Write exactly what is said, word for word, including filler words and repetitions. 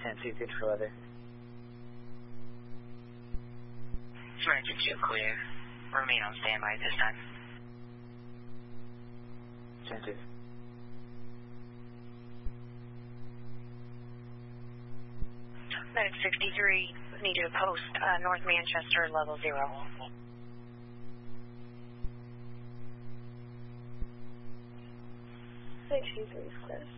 ten two, good for weather. American two clear. Remain on standby at this time. ten two. Medic sixty-three, need to post uh, North Manchester, level zero. sixty-three, clear.